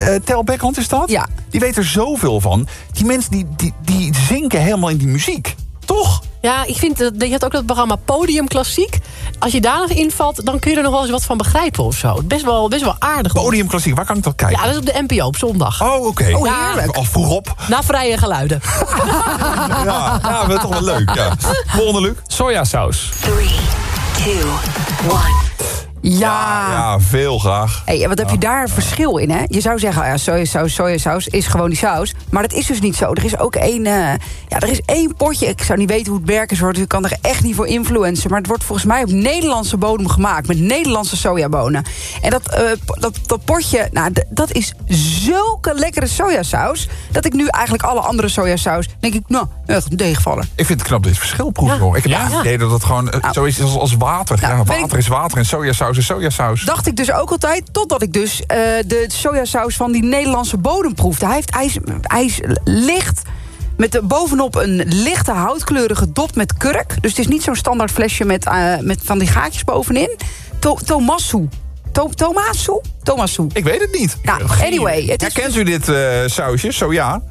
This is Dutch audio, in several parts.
Tel Beckhand is dat? Ja. Die weet er zoveel van. Die mensen die zinken helemaal in die muziek. Toch? Ja, ik vind, je had ook dat programma Podium Klassiek. Als je daar nog invalt, dan kun je er nog wel eens wat van begrijpen of zo. Best wel aardig. Podium Klassiek, waar kan ik dat kijken? Ja, dat is op de NPO op zondag. Oh, oké. Oh, heerlijk. Al vroeg op. Na vrije geluiden. Ja, dat is toch wel leuk. Ja. Volgende, Luc. Sojasaus. 3, 2, 1. Ja, veel graag. Hey, wat heb je daar verschil in, hè? Je zou zeggen, sojasaus is gewoon die saus. Maar dat is dus niet zo. Er is ook één potje. Ik zou niet weten hoe het werken is, dus ik kan er echt niet voor influencen. Maar het wordt volgens mij op Nederlandse bodem gemaakt. Met Nederlandse sojabonen. En dat potje, dat is zulke lekkere sojasaus, dat ik nu eigenlijk alle andere sojasaus, denk ik, echt een tegenvaller. Ik vind het knap dat je het verschil proeft, hoor. Ik heb het idee dat het gewoon zo is als water. Water is water en sojasaus is sojasaus. Dacht ik dus ook altijd, totdat ik dus de sojasaus van die Nederlandse bodem proefde. Hij is licht, met bovenop een lichte houtkleurige dop met kurk. Dus het is niet zo'n standaard flesje met van die gaatjes bovenin. Tomasu? Ik weet het niet. Nou, anyway. Kent u dit sausje? Zo ja.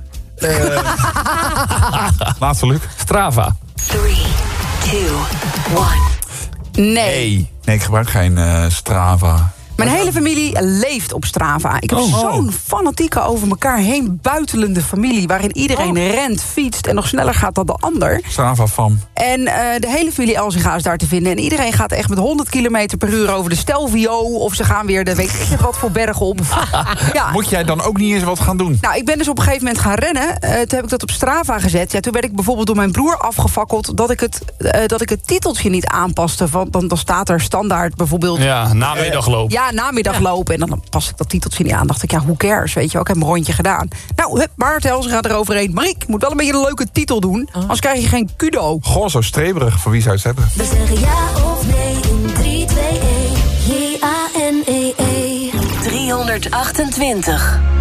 Laatste, Luc. Strava. 3, 2, 1. Nee, ik gebruik geen Strava. Mijn hele familie leeft op Strava. Ik heb zo'n fanatieke over elkaar heen buitelende familie, waarin iedereen rent, fietst en nog sneller gaat dan de ander. Strava-fan. En de hele familie Elsinga is daar te vinden. En iedereen gaat echt met 100 km per uur over de Stelvio, of ze gaan weer de weet ik niet wat voor berg op. Ja. Moet jij dan ook niet eens wat gaan doen? Nou, ik ben dus op een gegeven moment gaan rennen. Toen heb ik dat op Strava gezet. Ja, toen werd ik bijvoorbeeld door mijn broer afgefakkeld dat ik het titeltje niet aanpaste. Dan staat er standaard bijvoorbeeld... Ja, namiddag lopen. Ja, namiddag lopen. En dan pas ik dat titeltje niet aan. Dacht ik, who cares, weet je wel. Ik heb een rondje gedaan. Nou, Maarten Elsen gaat eroverheen. Mariek, moet wel een beetje een leuke titel doen. Anders krijg je geen kudo. Goh, zo streberig. Voor wie zou je het hebben? We zeggen ja of nee in 3, 2, 1. J-A-N-E-E. 328.